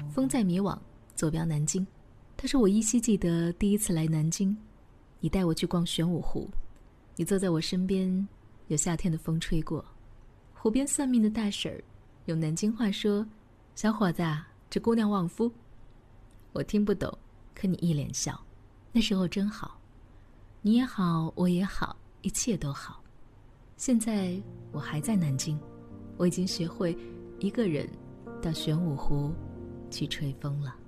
风在迷惘，坐标南京。他说我依稀记得第一次来南京，你带我去逛玄武湖，你坐在我身边，有夏天的风吹过，湖边算命的大婶儿用南京话说：“小伙子，这姑娘旺夫。”我听不懂，可你一脸笑。那时候真好，你也好，我也好，一切都好。现在我还在南京，我已经学会一个人到玄武湖去吹风了。